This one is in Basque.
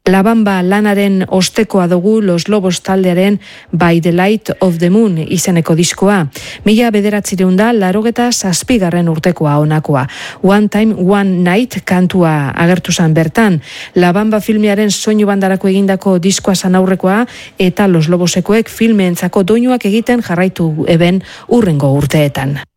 La Bamba lanaren ostekoa dugu Los Lobos taldearen By the Light of the Moon izeneko diskoa. 1987 urtekoa honakoa. One Time, One Night kantua agertu zen bertan. La Bamba filmearen soinu bandarako egindako diskoa zan aurrekoa eta Los Lobosekoek filmeentzako doinuak egiten jarraitu eben urrengo urteetan.